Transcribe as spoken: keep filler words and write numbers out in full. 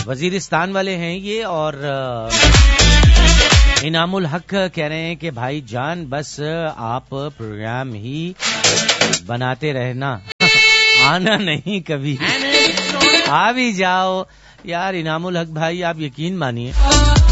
वजीरिस्तान वाले हैं ये, और इनामुल हक कह रहे हैं कि भाई जान बस आप प्रोग्राम ही बनाते रहना, आना नहीं कभी, आ भी जाओ। यार इनामुल हक भाई आप यकीन मानिए